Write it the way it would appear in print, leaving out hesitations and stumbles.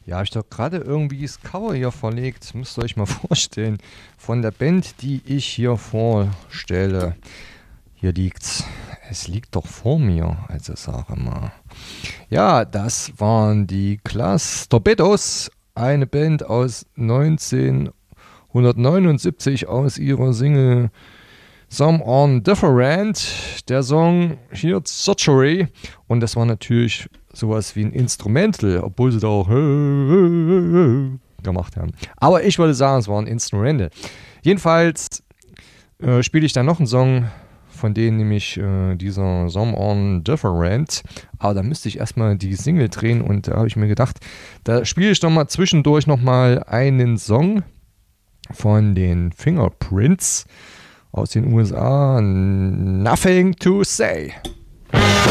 Ja, habe ich doch gerade irgendwie das Cover hier verlegt. Müsst ihr euch mal vorstellen. Von der Band, die ich hier vorstelle. Hier liegt's. Es liegt doch vor mir, also sage mal. Ja, das waren die Glass Torpedos. Eine Band aus 1979 aus ihrer Single Some On Different. Der Song hier Surgery. Und das war natürlich sowas wie ein Instrumental, obwohl sie da auch gemacht haben. Aber ich würde sagen, es war ein Instrumental. Jedenfalls spiele ich dann noch einen Song von denen, nämlich dieser Some On Different. Aber da müsste ich erstmal die Single drehen und da habe ich mir gedacht, da spiele ich doch mal zwischendurch nochmal einen Song von den Fingerprints aus den USA. Nothing to Say.